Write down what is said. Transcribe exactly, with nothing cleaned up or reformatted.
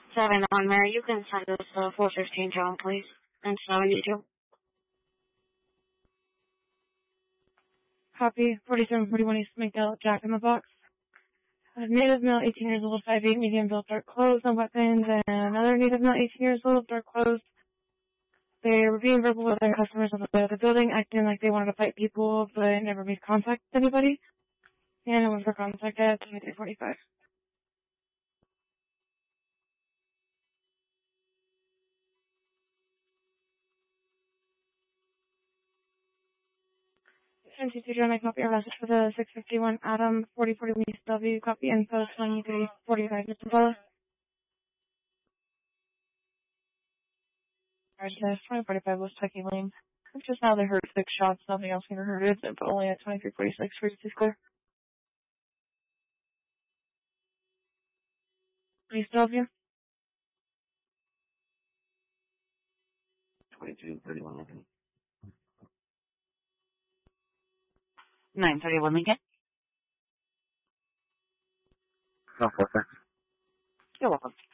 seven on Mary, you can send us uh, four fifteen John, please, and seventy-two. Copy. forty-seven forty-one East McDowell, Jack in the Box. A native male, eighteen years old, five eight, medium build, dark clothes, no weapons, and another native male, eighteen years old, dark clothes. They were being verbal with their customers of the, the building, acting like they wanted to fight people, but never made contact with anybody. And I went for contact at twenty-three forty-five. twenty-two John, I copy our message for the six fifty-one Adam, forty forty-one East W, copy info twenty-three forty-five, Mister Bella. Alright, guys, twenty forty-five West Tucky Lane. Just now they heard six shots, nothing else even heard it, but only at twenty-three forty-six for you to clear. East W. twenty-two thirty-one Lincoln. nine thirty-one Lincoln. Oh, perfect. You're welcome.